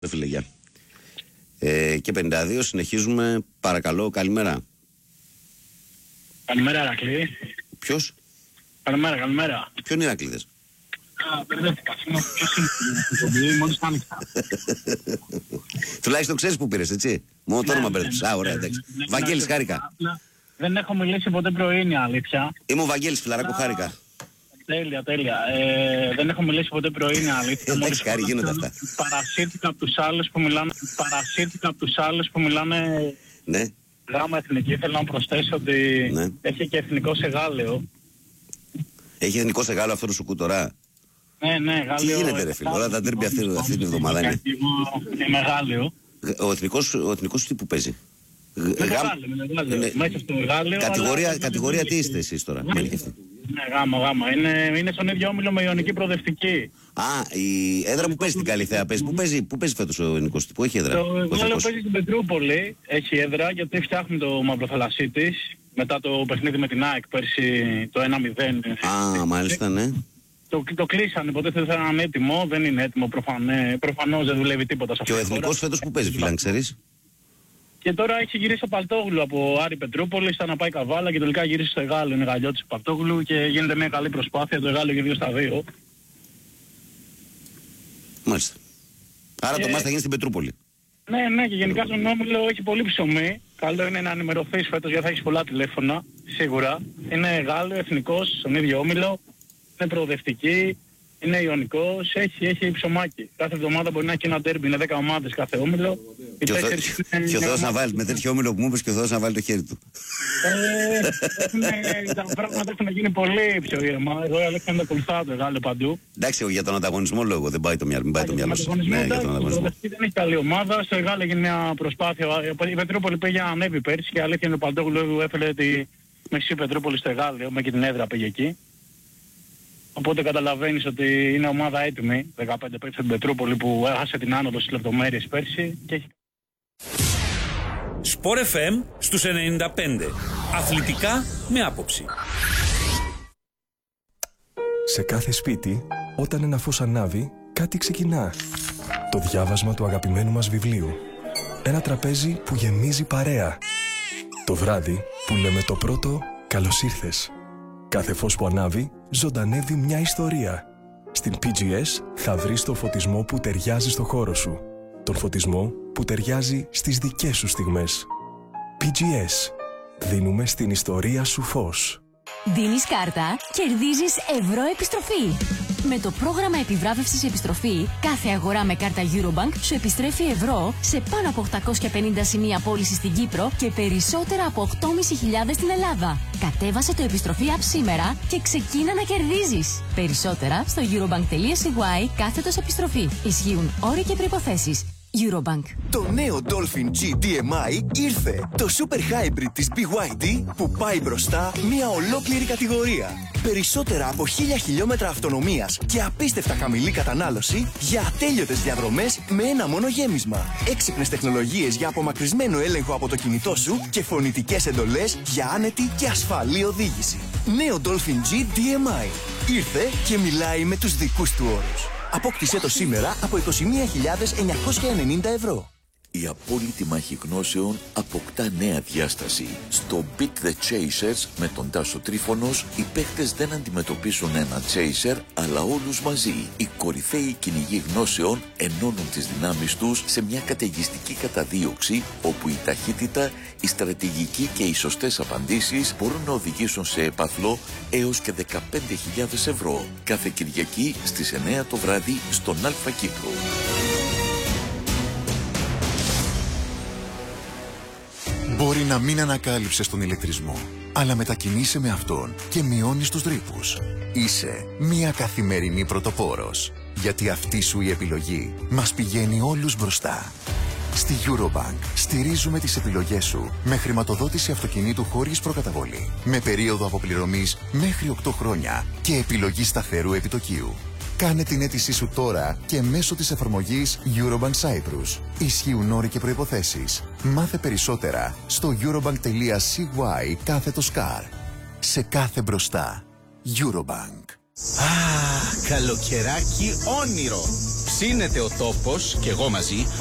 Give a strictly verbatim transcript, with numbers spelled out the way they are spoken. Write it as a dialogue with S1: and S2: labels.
S1: Φίλε, γεια. Ε, και πενήντα δύο συνεχίζουμε. Παρακαλώ, καλημέρα.
S2: Καλημέρα, Ηρακλή.
S1: Ποιος?
S2: Καλημέρα, καλημέρα.
S1: Ποιον είναι Ηρακλήδες?
S2: Α, μπερδεύτηκα. Ποιος είναι? Μόλις άνοιξα.
S1: Τουλάχιστον ξέρεις που πήρες, έτσι. Μόνο το όνομα μπερδεύτηκες. Α, ωραία, εντάξει. Βαγγέλης, χάρηκα.
S2: Δεν έχω μιλήσει ποτέ πρωί, είναι αλήθεια.
S1: Είμαι ο Βαγγέλης, φιλαράκο, χάρηκα.
S2: Τέλεια, τέλεια. Ε, δεν έχω μιλήσει ποτέ πρωί, είναι αλήθεια.
S1: Εντάξει, χάρη, γίνονται αυτά.
S2: Παρασύρθηκα από τους άλλους που μιλάνε, παρασύρθηκα από τους άλλους που μιλάνε
S1: Ναι.
S2: γάμα εθνική. Θέλω να προσθέσω ότι
S1: Ναι.
S2: έχει και εθνικό σε Γάλλιο.
S1: Έχει εθνικό σε Γάλλο αυτό το σουκού τώρα?
S2: Ναι, ναι, Γάλλιο.
S1: Τι γίνεται ρε φίλε, όλα τα ντέρμπι αυτή, αυτή την εβδομάδα είναι.
S2: Είναι Γάλλιο.
S1: Ο εθνικός, ο εθνικός τι που παίζει?
S2: Είναι Γάλλιο, είναι Γάλλιο. Μέσα στο Γάλλιο.
S1: Κατηγορία, κατηγορία τι είστε εσείς τώρα?
S2: Ναι, γάμα, γάμα. Είναι, είναι στον ίδιο όμιλο με ιωνική προοδευτική.
S1: Α, η έδρα που παίζει την Καλιθέα παίζει. Πού παίζει, πού παίζει φέτος ο Νικός? Πού έχει έδρα?
S2: Το Γάλλιο παίζει στην Πετρούπολη. Έχει έδρα γιατί φτιάχνει το μαυροθαλασσί της. Μετά το παιχνίδι με την ΑΕΚ πέρσι το ένα μηδέν.
S1: Α, μάλιστα, ναι.
S2: Το, το κλείσανε, υποτίθεται θα είναι έτοιμο. Δεν είναι έτοιμο προφανέ, προφανώς, δεν δουλεύει τίποτα σε αυτό.
S1: Και ο εθνικός φέτος που παίζει, φίλε, αν ξέρεις?
S2: Και τώρα έχει γυρίσει ο Παλτόγλου από Άρη Πετρούπολη, στα να πάει Καβάλα και τελικά γυρίσει στο Γάλλο. Είναι Γαλλιώτης ο Παλτόγλου και γίνεται μια καλή προσπάθεια. Το Γάλλο και δύο στα δύο.
S1: Μάλιστα. Άρα
S2: και...
S1: το μάτς θα γίνει στην Πετρούπολη.
S2: Ναι, ναι, και γενικά στον όμιλο έχει πολύ ψωμί. Καλό είναι να ενημερωθείς φέτος γιατί θα έχεις πολλά τηλέφωνα, σίγουρα. Είναι Γάλλο, εθνικός, στον ίδιο όμιλο. Είναι προοδευτική, είναι ιωνικός, έχει, έχει ψωμάκι. Κάθε εβδομάδα μπορεί να έχει ένα ντέρμπι, είναι δέκα ομάδες κάθε όμιλο.
S1: Και ο, Θεό, και ο Θεός να βάλει, με τέτοιο όμιλο που μου είπες, και ο Θεός να βάλει το χέρι του.
S2: Ε, τα πράγματα έχουν γίνει πολύ πιο ήρεμα. Εγώ αλήθεια είναι ακολουθάω το Γάλλο παντού.
S1: Εντάξει, για τον ανταγωνισμό λόγω, δεν πάει το μυαλό, μην πάει το μυαλό σας. Ναι, για τον ανταγωνισμό.
S2: Δεν έχει καλή ομάδα, στο Γάλλο έγινε μια προσπάθεια. Η Πετρούπολη πήγε να ανέβει πέρσι και αλήθεια είναι ο Παντόγλου έφερε τη μεσή Πετρούπολη στο Γάλλο, με και την έδρα πήγε εκεί. Οπότε καταλαβαίνεις ότι είναι ομάδα έτοιμη, δεκαπέντε παίκτες στην Πετρούπολη που έχασε την άνοδο στις λεπτομέρειες πέρσι και έχει...
S3: Σπορ εφ εμ στους ενενήντα πέντε. Αθλητικά με άποψη.
S4: Σε κάθε σπίτι, όταν ένα φως ανάβει, κάτι ξεκινά. Το διάβασμα του αγαπημένου μας βιβλίου. Ένα τραπέζι που γεμίζει παρέα. Το βράδυ που λέμε το πρώτο «Καλώς ήρθες». Κάθε φως που ανάβει, ζωντανεύει μια ιστορία. Στην πι τζι ες θα βρεις το φωτισμό που ταιριάζει στο χώρο σου. Τον φωτισμό που ταιριάζει στις δικές σου στιγμές. πι τζι ες. Δίνουμε στην ιστορία σου φως.
S5: Δίνεις κάρτα, κερδίζεις ευρώ επιστροφή. Με το πρόγραμμα επιβράβευσης επιστροφή, κάθε αγορά με κάρτα Eurobank σου επιστρέφει ευρώ σε πάνω από οκτακόσια πενήντα σημεία πώληση στην Κύπρο και περισσότερα από οκτώ χιλιάδες πεντακόσια στην Ελλάδα. Κατέβασε το επιστροφή app σήμερα και ξεκίνα να κερδίζεις. Περισσότερα στο eurobank.cy κάθετος επιστροφή. Ισχύουν όροι και προϋποθέσεις. Eurobank.
S6: Το νέο Dolphin τζι ντι εμ άι ήρθε. Το Super Hybrid της μπι γουάι ντι που πάει μπροστά μια ολόκληρη κατηγορία. Περισσότερα από χίλια χιλιόμετρα αυτονομίας και απίστευτα χαμηλή κατανάλωση για ατέλειωτες διαδρομές με ένα μόνο γέμισμα. Έξυπνες τεχνολογίες για απομακρυσμένο έλεγχο από το κινητό σου και φωνητικές εντολές για άνετη και ασφαλή οδήγηση. Νέο Dolphin τζι ντι εμ άι. Ήρθε και μιλάει με τους δικούς του όρους. Απόκτησέ το σήμερα από είκοσι μία χιλιάδες εννιακόσια ενενήντα ευρώ.
S7: Η απόλυτη μάχη γνώσεων αποκτά νέα διάσταση. Στο Beat the Chasers με τον Τάσο Τρίφωνος, οι παίχτες δεν αντιμετωπίζουν ένα chaser, αλλά όλους μαζί. Οι κορυφαίοι κυνηγοί γνώσεων ενώνουν τις δυνάμεις τους σε μια καταιγιστική καταδίωξη, όπου η ταχύτητα, η στρατηγική και οι σωστές απαντήσεις μπορούν να οδηγήσουν σε έπαθλο έως και δεκαπέντε χιλιάδες ευρώ. Κάθε Κυριακή στις εννιά το βράδυ στον Αλφα Κύπρο.
S8: Μπορεί να μην ανακάλυψες τον ηλεκτρισμό, αλλά μετακινείσαι με αυτόν και μειώνεις τους ρήπους. Είσαι μια καθημερινή πρωτοπόρος, γιατί αυτή σου η επιλογή μας πηγαίνει όλους μπροστά. Στη Eurobank στηρίζουμε τις επιλογές σου με χρηματοδότηση αυτοκινήτου χωρίς προκαταβολή, με περίοδο αποπληρωμής μέχρι οκτώ χρόνια και επιλογή σταθερού επιτοκίου. Κάνε την αίτησή σου τώρα και μέσω της εφαρμογής Eurobank Cyprus. Ισχύουν όροι και προϋποθέσεις. Μάθε περισσότερα στο eurobank.cy κάθετος car. Σε κάθε μπροστά. Eurobank.
S9: Α, καλοκαιράκι όνειρο. Ψήνεται ο τόπος, και εγώ μαζί,